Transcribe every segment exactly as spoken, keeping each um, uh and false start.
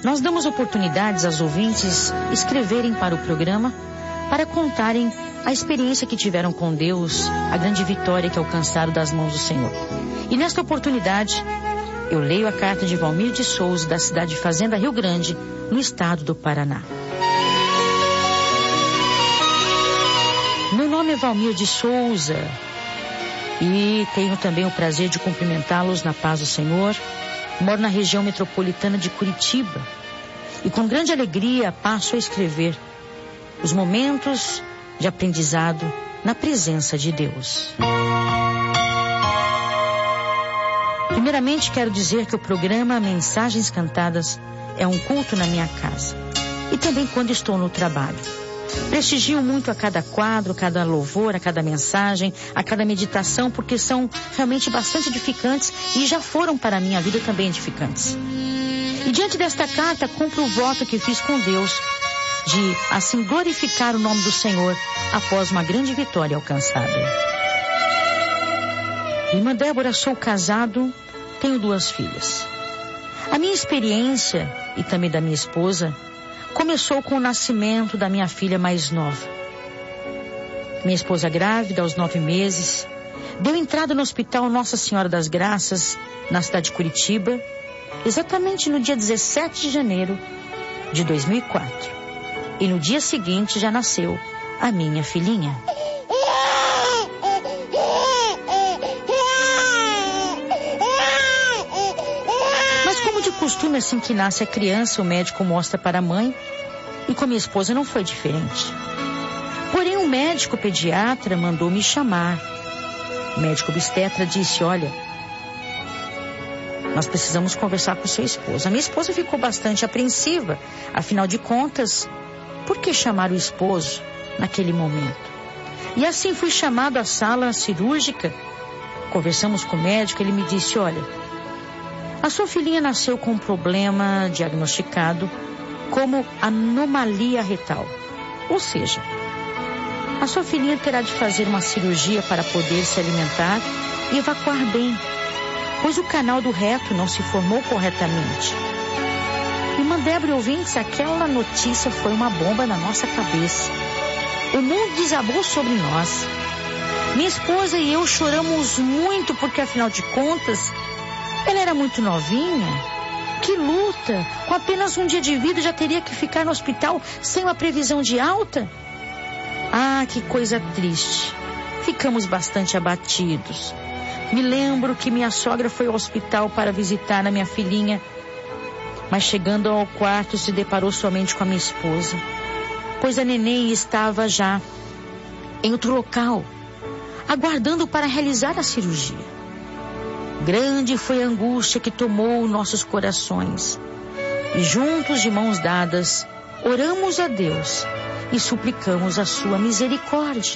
Nós damos oportunidades aos ouvintes escreverem para o programa para contarem a experiência que tiveram com Deus, a grande vitória que alcançaram das mãos do Senhor. E nesta oportunidade, eu leio a carta de Valmir de Souza, da cidade de Fazenda, Rio Grande, no estado do Paraná. Meu nome é Valmir de Souza e tenho também o prazer de cumprimentá-los na paz do Senhor. Moro na região metropolitana de Curitiba e com grande alegria passo a escrever os momentos de aprendizado na presença de Deus. Primeiramente, quero dizer que o programa Mensagens Cantadas é um culto na minha casa e também quando estou no trabalho. Prestigio muito a cada quadro, a cada louvor, a cada mensagem, a cada meditação, porque são realmente bastante edificantes e já foram para a minha vida também edificantes. E diante desta carta, cumpro o voto que fiz com Deus de, assim, glorificar o nome do Senhor após uma grande vitória alcançada. Irmã Débora, sou casado, tenho duas filhas. A minha experiência, e também da minha esposa, começou com o nascimento da minha filha mais nova. Minha esposa grávida, aos nove meses, deu entrada no Hospital Nossa Senhora das Graças, na cidade de Curitiba, exatamente no dia dezessete de janeiro de dois mil e quatro. E no dia seguinte já nasceu a minha filhinha. Costume, assim que nasce a criança, o médico mostra para a mãe, e com minha esposa não foi diferente. Porém, o médico pediatra mandou me chamar. O médico obstetra disse: olha, nós precisamos conversar com sua esposa. A minha esposa ficou bastante apreensiva, afinal de contas, por que chamar o esposo naquele momento? E assim fui chamado à sala cirúrgica. Conversamos com o médico, ele me disse: olha, a sua filhinha nasceu com um problema diagnosticado como anomalia retal. Ou seja, a sua filhinha terá de fazer uma cirurgia para poder se alimentar e evacuar bem, pois o canal do reto não se formou corretamente. Irmã Débora, ouvintes, aquela notícia foi uma bomba na nossa cabeça. O mundo desabou sobre nós. Minha esposa e eu choramos muito porque, afinal de contas, ela era muito novinha. Que luta! Com apenas um dia de vida já teria que ficar no hospital sem uma previsão de alta? Ah, que coisa triste. Ficamos bastante abatidos. Me lembro que minha sogra foi ao hospital para visitar a minha filhinha, mas chegando ao quarto se deparou somente com a minha esposa, pois a neném estava já em outro local, aguardando para realizar a cirurgia. Grande foi a angústia que tomou nossos corações. E juntos, de mãos dadas, oramos a Deus e suplicamos a sua misericórdia.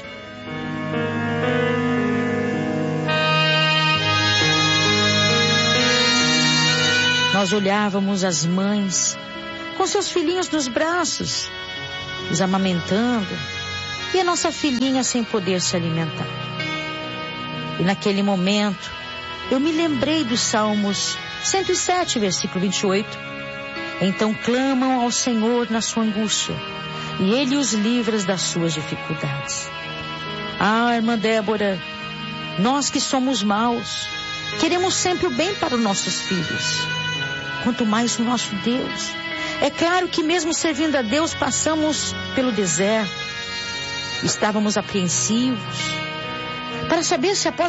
Nós olhávamos as mães com seus filhinhos nos braços, os amamentando, e a nossa filhinha sem poder se alimentar. E naquele momento, eu me lembrei dos Salmos cento e sete, versículo vinte e oito. Então clamam ao Senhor na sua angústia, e Ele os livra das suas dificuldades. Ah, irmã Débora, nós que somos maus, queremos sempre o bem para os nossos filhos, quanto mais o nosso Deus. É claro que mesmo servindo a Deus, passamos pelo deserto, estávamos apreensivos, para saber se após